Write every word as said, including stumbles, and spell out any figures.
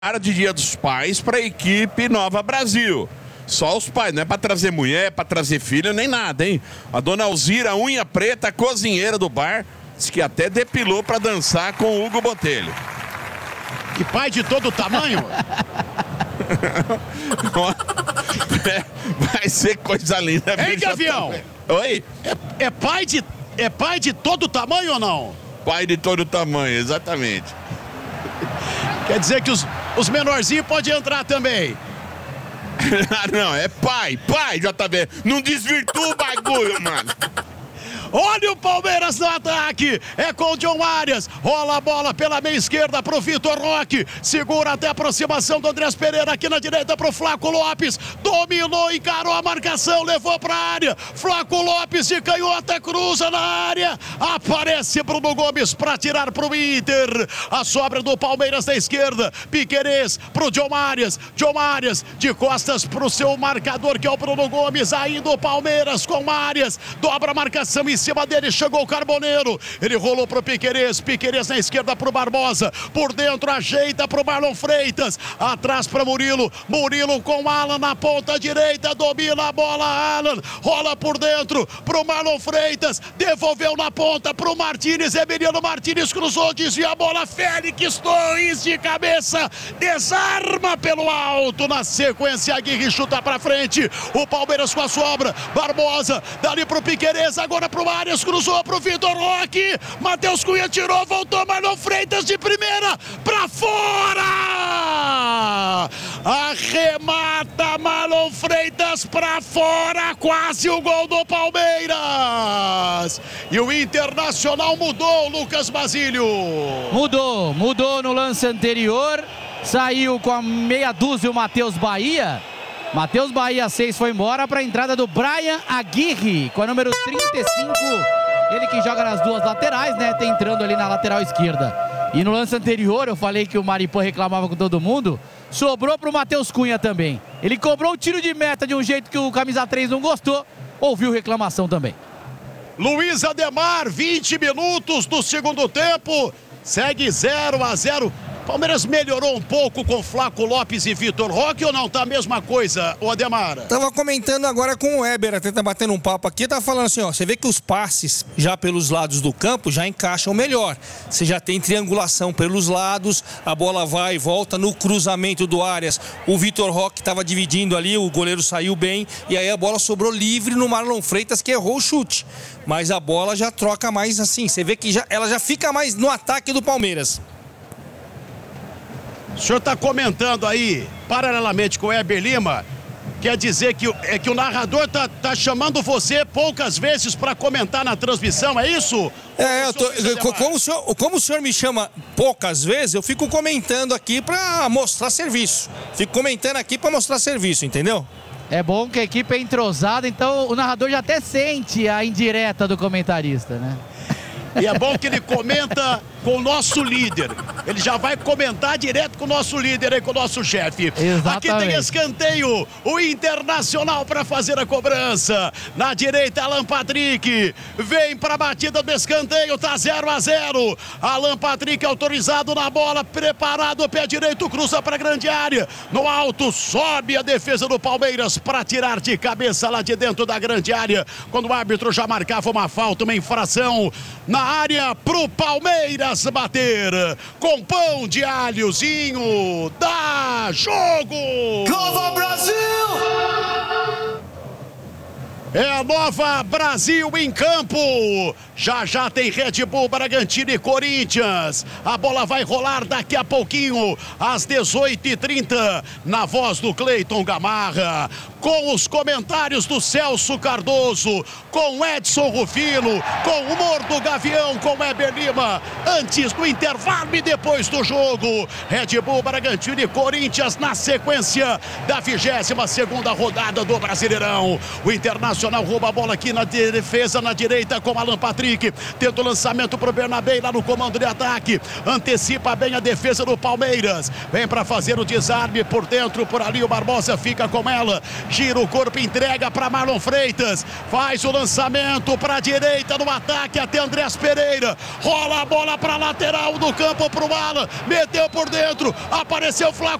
de Dia dos Pais para a equipe Nova Brasil. Só os pais, não é para trazer mulher, para trazer filho, nem nada, hein? A dona Alzira, unha preta, cozinheira do bar, disse que até depilou para dançar com o Hugo Botelho. Que pai de todo tamanho? É, vai ser coisa linda. Hein, Gavião? Oi? É, é, pai de, é pai de todo tamanho ou não? Pai de todo tamanho, exatamente. Quer dizer que os, os menorzinhos podem entrar também. Não, é pai, pai, J B. Não desvirtua o bagulho, mano. Olha o Palmeiras no ataque, é com o John Arias, rola a bola pela meia esquerda pro Vitor Roque, segura até a aproximação do Andrés Pereira aqui na direita pro Flaco Lopes, dominou, encarou a marcação, levou pra área, Flaco Lopes de canhota, cruza na área, aparece Bruno Gomes pra tirar pro Inter, a sobra do Palmeiras da esquerda, Piquerez pro John Arias, John Arias de costas pro seu marcador que é o Bruno Gomes, ainda o Palmeiras com Arias, dobra a marcação em cima dele, chegou o Carboneiro, ele rolou pro Piquerez, Piquerez na esquerda pro Barbosa, por dentro ajeita pro Marlon Freitas, atrás pra Murilo, Murilo com Alan na ponta direita, domina a bola, Alan, rola por dentro pro Marlon Freitas, devolveu na ponta pro Martínez, Emiliano Martínez cruzou, desvia a bola, Félix Torres de cabeça, desarma pelo alto, na sequência Aguirre chuta pra frente, o Palmeiras com a sobra, Barbosa, dali pro Piquerez, agora pro Arias, cruzou pro Vitor Roque, Matheus Cunha tirou, voltou, Marlon Freitas de primeira, pra fora! Arremata Marlon Freitas pra fora, quase o gol do Palmeiras! E o Internacional mudou, Lucas Basílio. Mudou, mudou no lance anterior, saiu com a meia dúzia o Matheus Bahia. Matheus Bahia, seis, foi embora para a entrada do Brian Aguirre, com a número trinta e cinco. Ele que joga nas duas laterais, né? Tá entrando ali na lateral esquerda. E no lance anterior, eu falei que o Maripã reclamava com todo mundo. Sobrou para o Matheus Cunha também. Ele cobrou o tiro de meta de um jeito que o camisa três não gostou. Ouviu reclamação também. Luiz Ademar, vinte minutos do segundo tempo. Segue zero a zero. Palmeiras melhorou um pouco com Flaco Lopes e Vitor Roque ou não? Tá a mesma coisa, o Ademar? Tava comentando agora com o Weber, até tá batendo um papo aqui, tá falando assim, ó, você vê que os passes já pelos lados do campo já encaixam melhor. Você já tem triangulação pelos lados, a bola vai e volta no cruzamento do Arias. O Vitor Roque tava dividindo ali, o goleiro saiu bem e aí a bola sobrou livre no Marlon Freitas que errou o chute. Mas a bola já troca mais assim, você vê que já, ela já fica mais no ataque do Palmeiras. O senhor está comentando aí, paralelamente com o Heber Lima, quer dizer que, é que o narrador tá, tá chamando você poucas vezes para comentar na transmissão, é isso? É, eu tô, eu, como, o senhor, como o senhor me chama poucas vezes, eu fico comentando aqui para mostrar serviço. Fico comentando aqui para mostrar serviço, entendeu? É bom que a equipe é entrosada, então o narrador já até sente a indireta do comentarista, né? E é bom que ele comenta com o nosso líder. Ele já vai comentar direto com o nosso líder aí, com o nosso chefe. Exatamente. Aqui tem escanteio, o Internacional para fazer a cobrança. Na direita, Alan Patrick. Vem para a batida do escanteio, tá zero a zero. Alan Patrick autorizado na bola, preparado, pé direito, cruza para a grande área. No alto, sobe a defesa do Palmeiras para tirar de cabeça lá de dentro da grande área. Quando o árbitro já marcava uma falta, uma infração na área pro Palmeiras bater com pão de alhozinho. Dá jogo! Nova Brasil! É a Nova Brasil em campo. Já já tem Red Bull, Bragantino e Corinthians. A bola vai rolar daqui a pouquinho, às dezoito e trinta, na voz do Cleiton Gamarra, com os comentários do Celso Cardoso, com Edson Rufino, com o humor do Gavião, com Heber Lima, antes do intervalo e depois do jogo. Red Bull, Bragantino e Corinthians na sequência da vigésima segunda rodada do Brasileirão. O Internacional rouba a bola aqui na defesa, na direita com Alan Patrick. Patrick. Tenta o lançamento pro Bernabé lá no comando de ataque. Antecipa bem a defesa do Palmeiras. Vem para fazer o desarme por dentro, por ali o Barbosa fica com ela. Gira o corpo, entrega para Marlon Freitas. Faz o lançamento para a direita no ataque até Andrés Pereira. Rola a bola para lateral do campo pro Alan. Meteu por dentro. Apareceu o Flávio